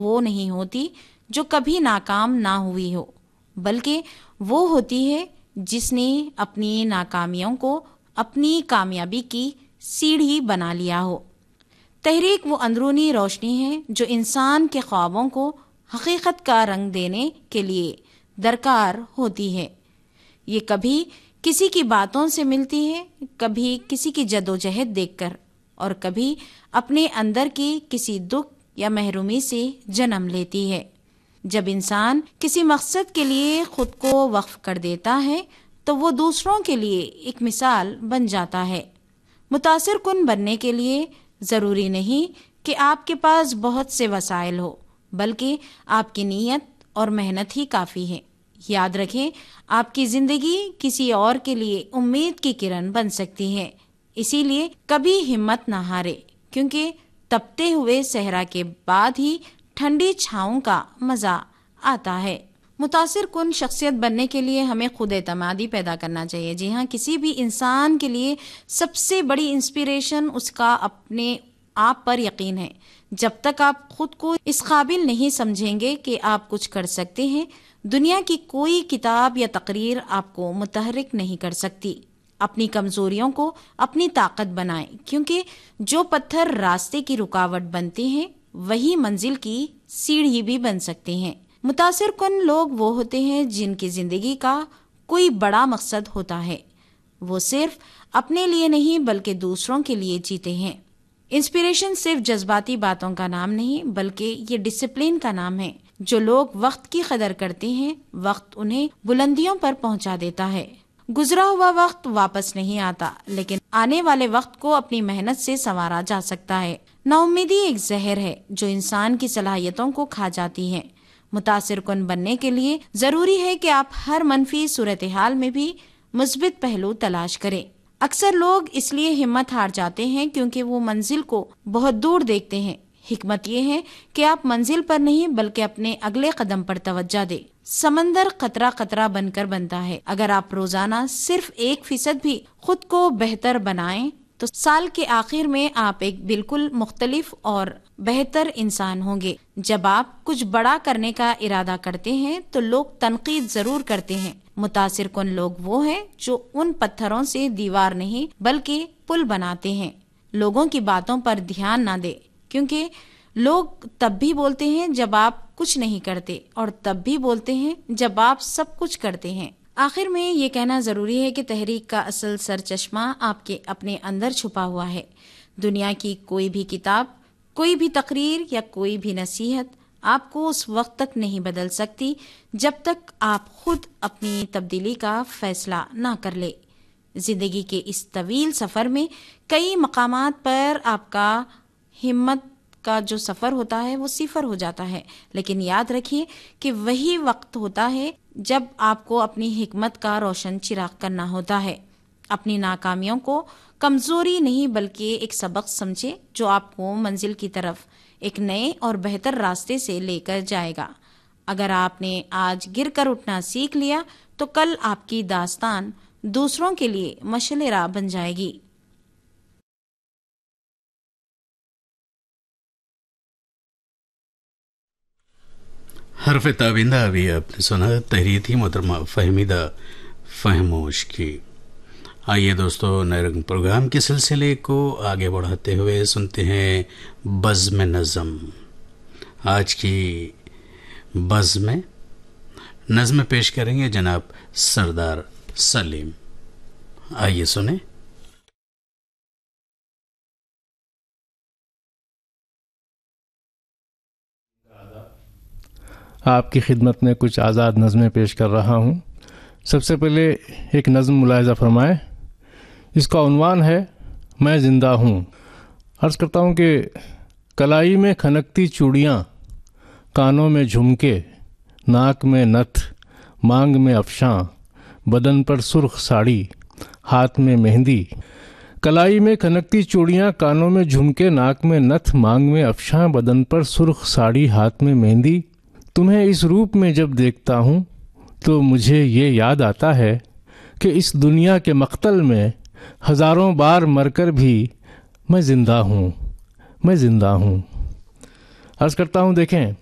وہ نہیں ہوتی جو کبھی ناکام نہ ہوئی ہو، بلکہ وہ ہوتی ہے جس نے اپنی ناکامیوں کو اپنی کامیابی کی سیڑھی بنا لیا ہو۔ تحریک وہ اندرونی روشنی ہے جو انسان کے خوابوں کو حقیقت کا رنگ دینے کے لیے درکار ہوتی ہے۔ یہ کبھی کسی کی باتوں سے ملتی ہے، کبھی کسی کی جدوجہد دیکھ کر، اور کبھی اپنے اندر کی کسی دکھ یا محرومی سے جنم لیتی ہے۔ جب انسان کسی مقصد کے لیے خود کو وقف کر دیتا ہے تو وہ دوسروں کے لیے ایک مثال بن جاتا ہے۔ متاثر کن بننے کے لیے ضروری نہیں کہ آپ کے پاس بہت سے وسائل ہو، بلکہ آپ کی نیت اور محنت ہی کافی ہے۔ یاد رکھیں، آپ کی زندگی کسی اور کے لیے امید کی کرن بن سکتی ہے، اسی لیے کبھی ہمت نہ ہارے، کیونکہ تپتے ہوئے صحرا کے بعد ہی ٹھنڈی چھاؤں کا مزہ آتا ہے۔ متاثر کن شخصیت بننے کے لیے ہمیں خود اعتمادی پیدا کرنا چاہیے۔ جی ہاں، کسی بھی انسان کے لیے سب سے بڑی انسپریشن اس کا اپنے آپ پر یقین ہے۔ جب تک آپ خود کو اس قابل نہیں سمجھیں گے کہ آپ کچھ کر سکتے ہیں، دنیا کی کوئی کتاب یا تقریر آپ کو متحرک نہیں کر سکتی۔ اپنی کمزوریوں کو اپنی طاقت بنائیں، کیونکہ جو پتھر راستے کی رکاوٹ بنتے ہیں وہی منزل کی سیڑھی بھی بن سکتے ہیں۔ متاثر کن لوگ وہ ہوتے ہیں جن کی زندگی کا کوئی بڑا مقصد ہوتا ہے، وہ صرف اپنے لیے نہیں بلکہ دوسروں کے لیے جیتے ہیں۔ انسپریشن صرف جذباتی باتوں کا نام نہیں بلکہ یہ ڈسپلن کا نام ہے۔ جو لوگ وقت کی قدر کرتے ہیں، وقت انہیں بلندیوں پر پہنچا دیتا ہے۔ گزرا ہوا وقت واپس نہیں آتا، لیکن آنے والے وقت کو اپنی محنت سے سنوارا جا سکتا ہے۔ نا امیدی ایک زہر ہے جو انسان کی صلاحیتوں کو کھا جاتی ہے۔ متاثر کن بننے کے لیے ضروری ہے کہ آپ ہر منفی صورتحال میں بھی مثبت پہلو تلاش کریں۔ اکثر لوگ اس لیے ہمت ہار جاتے ہیں کیونکہ وہ منزل کو بہت دور دیکھتے ہیں۔ حکمت یہ ہے کہ آپ منزل پر نہیں بلکہ اپنے اگلے قدم پر توجہ دیں۔ سمندر قطرہ قطرہ بن کر بنتا ہے۔ اگر آپ روزانہ صرف 1% بھی خود کو بہتر بنائیں تو سال کے آخر میں آپ ایک بالکل مختلف اور بہتر انسان ہوں گے۔ جب آپ کچھ بڑا کرنے کا ارادہ کرتے ہیں تو لوگ تنقید ضرور کرتے ہیں۔ متاثر کن لوگ وہ ہیں جو ان پتھروں سے دیوار نہیں بلکہ پل بناتے ہیں۔ لوگوں کی باتوں پر دھیان نہ دیں، کیونکہ لوگ تب بھی بولتے ہیں جب آپ کچھ نہیں کرتے اور تب بھی بولتے ہیں جب آپ سب کچھ کرتے ہیں۔ آخر میں یہ کہنا ضروری ہے کہ تحریک کا اصل سرچشمہ آپ کے اپنے اندر چھپا ہوا ہے۔ دنیا کی کوئی بھی کتاب، کوئی بھی تقریر یا کوئی بھی نصیحت آپ کو اس وقت تک نہیں بدل سکتی جب تک آپ خود اپنی تبدیلی کا فیصلہ نہ کر لیں۔ زندگی کے اس طویل سفر میں کئی مقامات پر آپ کا ہمت کا جو سفر ہوتا ہے وہ صفر ہو جاتا ہے، لیکن یاد رکھیے کہ وہی وقت ہوتا ہے جب آپ کو اپنی حکمت کا روشن چراغ کرنا ہوتا ہے۔ اپنی ناکامیوں کو کمزوری نہیں بلکہ ایک سبق سمجھے جو آپ کو منزل کی طرف ایک نئے اور بہتر راستے سے لے کر جائے گا۔ اگر آپ نے آج گر کر اٹھنا سیکھ لیا تو کل آپ کی داستان دوسروں کے لیے مشعل راہ بن جائے گی۔ حرف تابندہ ابھی آپ نے سنا، تحریر تھی محترمہ فہمیدہ فہموش کی۔ آئیے دوستو، نئے رنگ پروگرام کے سلسلے کو آگے بڑھاتے ہوئے سنتے ہیں بزم نظم۔ آج کی بزم نظم پیش کریں گے جناب سردار سلیم۔ آئیے سنیں۔ آپ کی خدمت میں کچھ آزاد نظمیں پیش کر رہا ہوں۔ سب سے پہلے ایک نظم ملاحظہ فرمائیں، اس کا عنوان ہے میں زندہ ہوں۔ عرض کرتا ہوں کہ کلائی میں کھنکتی چوڑیاں، کانوں میں جھمکے، ناک میں نتھ، مانگ میں افشاں، بدن پر سرخ ساڑی، ہاتھ میں مہندی۔ کلائی میں کھنکتی چوڑیاں، کانوں میں جھمکے، ناک میں نتھ، مانگ میں افشاں، بدن پر سرخ ساڑی، ہاتھ میں مہندی۔ تمہیں اس روپ میں جب دیکھتا ہوں تو مجھے یہ یاد آتا ہے کہ اس دنیا کے مقتل میں ہزاروں بار مر کر بھی میں زندہ ہوں، میں زندہ ہوں۔ عرض کرتا ہوں، دیکھیں